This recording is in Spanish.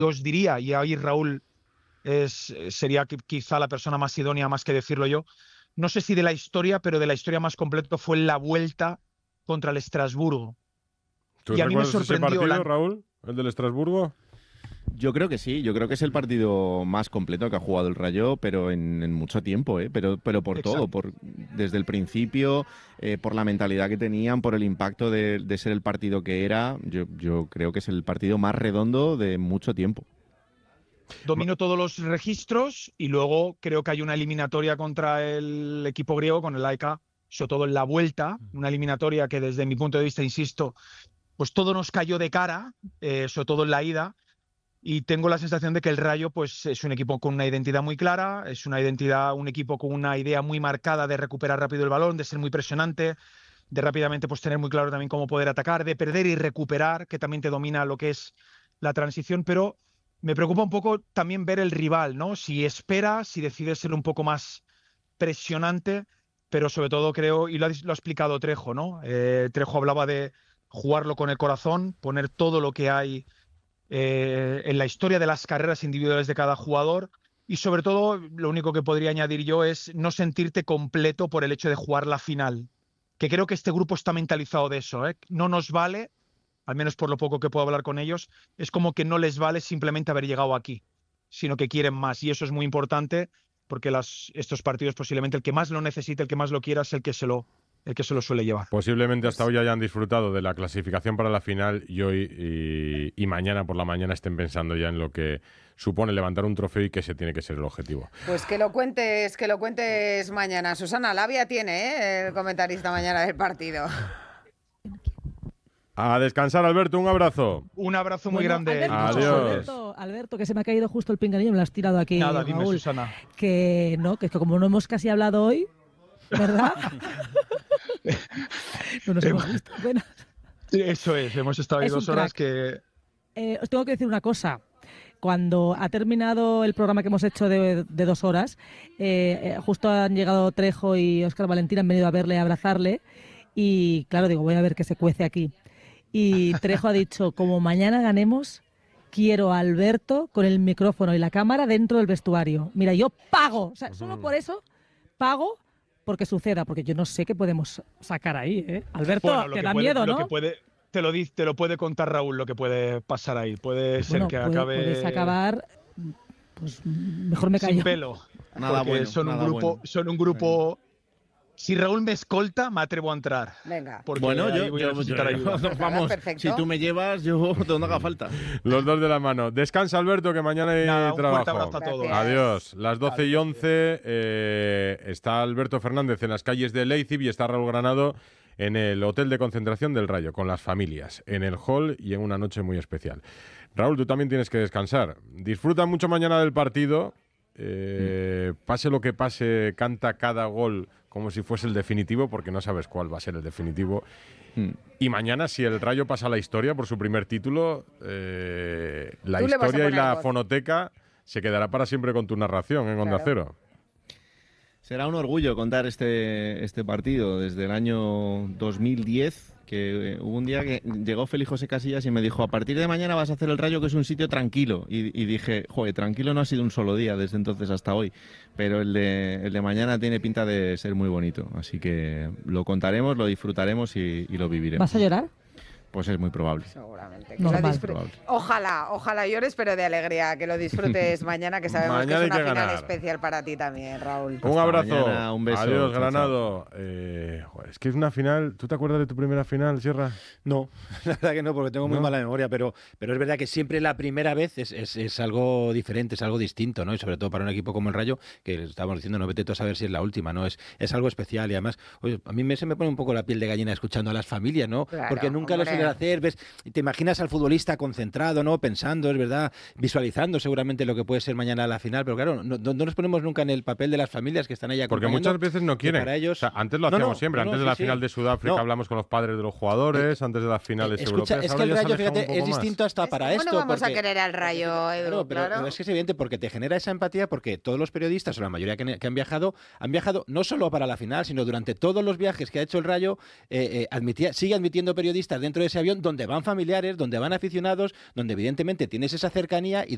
os diría, y ahí Raúl sería quizá la persona más idónea, más que decirlo yo, no sé si de la historia, pero de la historia más completo fue la vuelta contra el Estrasburgo. ¿Tú Y a mí me recuerdas ese sorprendió partido, Raúl? ¿El del Estrasburgo? Yo creo que sí, yo creo que es el partido más completo que ha jugado el Rayo, pero en mucho tiempo, pero por Exacto. todo, desde el principio, por la mentalidad que tenían, por el impacto de ser el partido que era. Yo creo que es el partido más redondo de mucho tiempo. Dominó todos los registros y luego creo que hay una eliminatoria contra el equipo griego, con el AEK, sobre todo en la vuelta, una eliminatoria que desde mi punto de vista, insisto, pues todo nos cayó de cara, sobre todo en la ida, y tengo la sensación de que el Rayo pues es un equipo con una identidad muy clara, es una identidad, un equipo con una idea muy marcada de recuperar rápido el balón, de ser muy presionante, de rápidamente pues tener muy claro también cómo poder atacar, de perder y recuperar, que también te domina lo que es la transición, pero me preocupa un poco también ver el rival, ¿no? Si espera, si decide ser un poco más presionante, pero sobre todo creo, y lo ha explicado Trejo, ¿no? Trejo hablaba de jugarlo con el corazón, poner todo lo que hay en la historia de las carreras individuales de cada jugador, y sobre todo lo único que podría añadir yo es no sentirte completo por el hecho de jugar la final, que creo que este grupo está mentalizado de eso, ¿eh? No nos vale, al menos por lo poco que puedo hablar con ellos, es como que no les vale simplemente haber llegado aquí, sino que quieren más, y eso es muy importante porque estos partidos posiblemente el que más lo necesite, el que más lo quiera es el que se lo suele llevar. Posiblemente hasta hoy hayan disfrutado de la clasificación para la final y hoy y mañana por la mañana estén pensando ya en lo que supone levantar un trofeo y que ese tiene que ser el objetivo. Pues que lo cuentes mañana. Susana Labia tiene, el comentarista mañana del partido. A descansar, Alberto, un abrazo. Un abrazo muy grande. Adiós. Alberto, que se me ha caído justo el pinganillo, me lo has tirado aquí. Nada, dime, Raúl, Susana. Que como no hemos casi hablado hoy, ¿verdad? No nos hemos visto apenas. Eso es, hemos estado ahí 2 horas que... Os tengo que decir una cosa. Cuando ha terminado el programa que hemos hecho de 2 horas, justo han llegado Trejo y Óscar Valentín, han venido a verle, a abrazarle, y claro, digo, voy a ver qué se cuece aquí. Y Trejo ha dicho, como mañana ganemos, quiero a Alberto con el micrófono y la cámara dentro del vestuario. Mira, yo pago, o sea, solo por eso pago porque suceda, porque yo no sé qué podemos sacar ahí, ¿eh? Alberto, bueno, te da miedo, ¿no? Te lo puede contar Raúl lo que puede pasar ahí. Puede ser que acabe... Puedes acabar, pues mejor me callo. Sin pelo. Nada bueno. Son un grupo... Si Raúl me escolta, me atrevo a entrar. Venga. Bueno, vamos, perfecto. si tú me llevas, yo donde haga falta. Los dos de la mano. Descansa, Alberto, que mañana hay trabajo. Un fuerte abrazo a todos. Adiós. Las 12:11 está Alberto Fernández en las calles de Leipzig y está Raúl Granado en el hotel de concentración del Rayo, con las familias, en el hall y en una noche muy especial. Raúl, tú también tienes que descansar. Disfruta mucho mañana del partido. Pase lo que pase, canta cada gol como si fuese el definitivo, porque no sabes cuál va a ser el definitivo. Y mañana, si el Rayo pasa a la historia por su primer título, la historia y la fonoteca se quedará para siempre con tu narración en Onda Cero. Será un orgullo contar este partido desde el año 2010, que hubo un día que llegó Félix José Casillas y me dijo, a partir de mañana vas a hacer el Rayo, que es un sitio tranquilo. Y dije, joder, tranquilo no ha sido un solo día desde entonces hasta hoy, pero el de mañana tiene pinta de ser muy bonito. Así que lo contaremos, lo disfrutaremos y lo viviremos. ¿Vas a llorar? Pues es muy probable. Seguramente. Probable. Ojalá llores, pero de alegría, que lo disfrutes mañana, que sabemos Mañana que es una hay que final ganar. especial para ti también, Raúl. Un abrazo. Mañana, un beso. Adiós, Chao, Granado. Es que es una final. ¿Tú te acuerdas de tu primera final, Sierra? No, la verdad que no, porque tengo muy mala memoria, pero es verdad que siempre la primera vez es algo diferente, es algo distinto, ¿no? Y sobre todo para un equipo como el Rayo, que estábamos diciendo, no vete tú a saber si es la última, ¿no? Es algo especial y además, oye, a mí se me pone un poco la piel de gallina escuchando a las familias, ¿no? Claro, porque nunca lo suelen hacer, ves, te imaginas al futbolista concentrado, ¿no? Pensando, es verdad, visualizando seguramente lo que puede ser mañana la final, pero claro, no nos ponemos nunca en el papel de las familias que están ahí acompañando. Porque muchas veces no quieren. Para ellos... O sea, antes lo hacíamos siempre. Antes de la final de Sudáfrica hablamos con los padres de los jugadores, antes de las finales europeas. Es que el Rayo, fíjate, es distinto hasta para esto. ¿Cómo no vamos porque... a querer al Rayo, Edu? Pero es que es evidente, porque te genera esa empatía, porque todos los periodistas, o la mayoría que han viajado no solo para la final, sino durante todos los viajes que ha hecho el Rayo, sigue admitiendo periodistas dentro de ese avión donde van familiares, donde van aficionados, donde evidentemente tienes esa cercanía y